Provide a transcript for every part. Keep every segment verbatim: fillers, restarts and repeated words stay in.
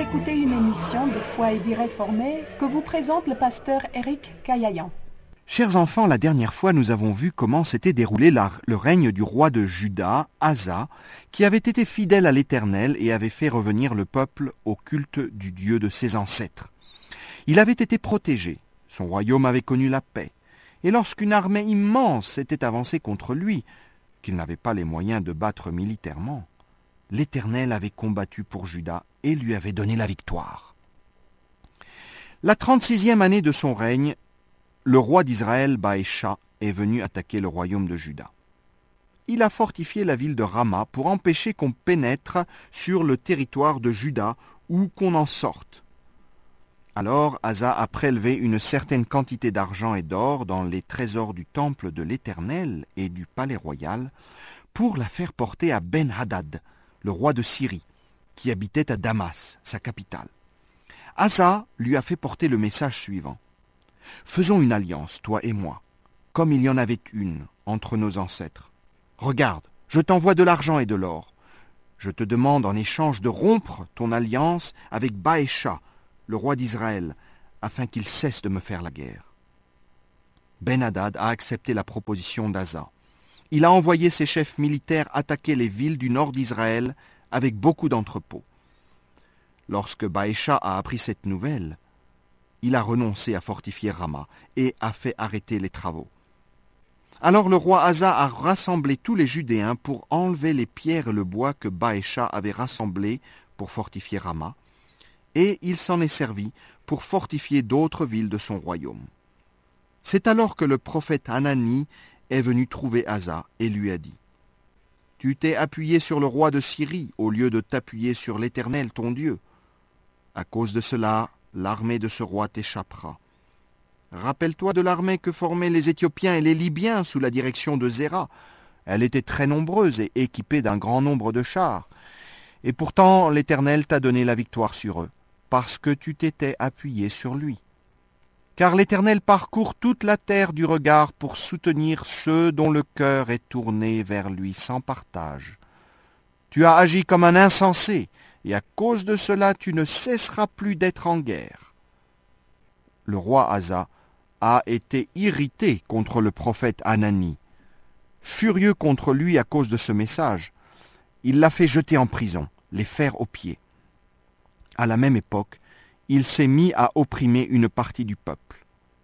écouter une émission de Foi et Vie Réformée que vous présente le pasteur Éric Caillayan. Chers enfants, la dernière fois, nous avons vu comment s'était déroulé la, le règne du roi de Juda, Asa, qui avait été fidèle à l'Éternel et avait fait revenir le peuple au culte du Dieu de ses ancêtres. Il avait été protégé, son royaume avait connu la paix, et lorsqu'une armée immense s'était avancée contre lui, qu'il n'avait pas les moyens de battre militairement, l'Éternel avait combattu pour Juda et lui avait donné la victoire. La trente-sixième année de son règne, le roi d'Israël, Baécha, est venu attaquer le royaume de Juda. Il a fortifié la ville de Rama pour empêcher qu'on pénètre sur le territoire de Juda ou qu'on en sorte. Alors Asa a prélevé une certaine quantité d'argent et d'or dans les trésors du temple de l'Éternel et du palais royal pour la faire porter à Ben-Hadad, le roi de Syrie, qui habitait à Damas, sa capitale. Asa lui a fait porter le message suivant. « Faisons une alliance, toi et moi, comme il y en avait une entre nos ancêtres. Regarde, je t'envoie de l'argent et de l'or. Je te demande en échange de rompre ton alliance avec Baécha, le roi d'Israël, afin qu'il cesse de me faire la guerre. » Ben-Hadad a accepté la proposition d'Asa. Il a envoyé ses chefs militaires attaquer les villes du nord d'Israël avec beaucoup d'entrepôts. Lorsque Baécha a appris cette nouvelle, il a renoncé à fortifier Rama et a fait arrêter les travaux. Alors le roi Asa a rassemblé tous les Judéens pour enlever les pierres et le bois que Baécha avait rassemblés pour fortifier Rama, et il s'en est servi pour fortifier d'autres villes de son royaume. C'est alors que le prophète Hanani est venu trouver Asa et lui a dit « Tu t'es appuyé sur le roi de Syrie au lieu de t'appuyer sur l'Éternel ton Dieu. À cause de cela, l'armée de ce roi t'échappera. Rappelle-toi de l'armée que formaient les Éthiopiens et les Libyens sous la direction de Zéra. Elle était très nombreuse et équipée d'un grand nombre de chars. Et pourtant, l'Éternel t'a donné la victoire sur eux, parce que tu t'étais appuyé sur lui. Car l'Éternel parcourt toute la terre du regard pour soutenir ceux dont le cœur est tourné vers lui sans partage. Tu as agi comme un insensé, et à cause de cela tu ne cesseras plus d'être en guerre. » Le roi Asa a été irrité contre le prophète Hanani. Furieux contre lui à cause de ce message, il l'a fait jeter en prison, les fers aux pieds. À la même époque, il s'est mis à opprimer une partie du peuple.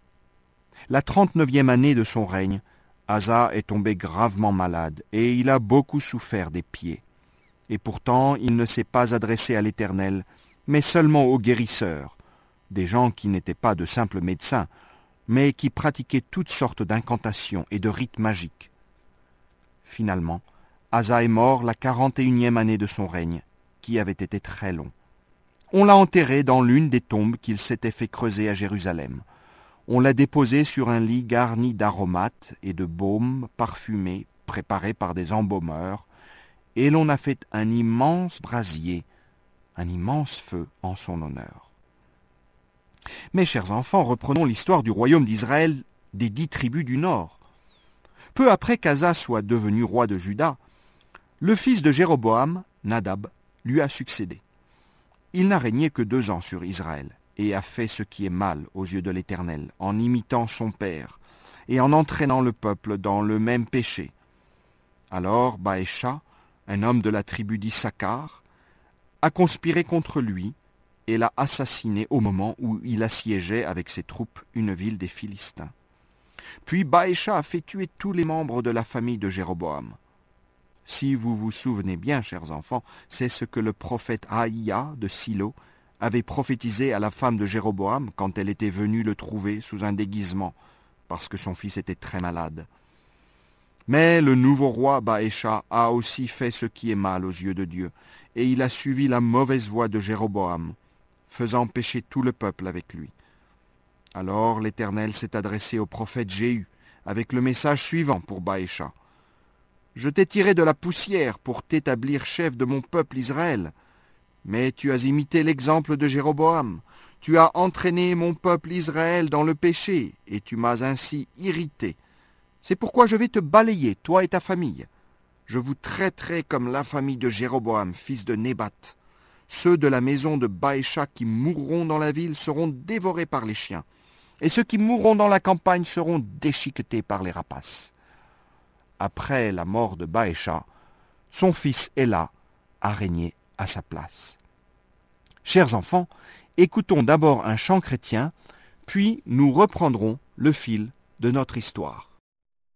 La trente-neuvième année de son règne, Asa est tombé gravement malade et il a beaucoup souffert des pieds. Et pourtant, il ne s'est pas adressé à l'Éternel, mais seulement aux guérisseurs, des gens qui n'étaient pas de simples médecins, mais qui pratiquaient toutes sortes d'incantations et de rites magiques. Finalement, Asa est mort la quarante et unième année de son règne, qui avait été très long. On l'a enterré dans l'une des tombes qu'il s'était fait creuser à Jérusalem. On l'a déposé sur un lit garni d'aromates et de baumes parfumés préparés par des embaumeurs, et l'on a fait un immense brasier, un immense feu en son honneur. Mes chers enfants, reprenons l'histoire du royaume d'Israël des dix tribus du nord. Peu après qu'Asa soit devenu roi de Juda, le fils de Jéroboam, Nadab, lui a succédé. Il n'a régné que deux ans sur Israël et a fait ce qui est mal aux yeux de l'Éternel, en imitant son père et en entraînant le peuple dans le même péché. Alors Baécha, un homme de la tribu d'Issachar, a conspiré contre lui et l'a assassiné au moment où il assiégeait avec ses troupes une ville des Philistins. Puis Baécha a fait tuer tous les membres de la famille de Jéroboam. Si vous vous souvenez bien, chers enfants, c'est ce que le prophète Aïa de Silo avait prophétisé à la femme de Jéroboam quand elle était venue le trouver sous un déguisement, parce que son fils était très malade. Mais le nouveau roi Baécha a aussi fait ce qui est mal aux yeux de Dieu, et il a suivi la mauvaise voie de Jéroboam, faisant pécher tout le peuple avec lui. Alors l'Éternel s'est adressé au prophète Jéhu, avec le message suivant pour Baécha. « Je t'ai tiré de la poussière pour t'établir chef de mon peuple Israël, mais tu as imité l'exemple de Jéroboam. Tu as entraîné mon peuple Israël dans le péché, et tu m'as ainsi irrité. C'est pourquoi je vais te balayer, toi et ta famille. Je vous traiterai comme la famille de Jéroboam, fils de Nébat. Ceux de la maison de Baécha qui mourront dans la ville seront dévorés par les chiens, et ceux qui mourront dans la campagne seront déchiquetés par les rapaces. » Après la mort de Baécha, son fils Éla a régné à sa place. Chers enfants, écoutons d'abord un chant chrétien, puis nous reprendrons le fil de notre histoire.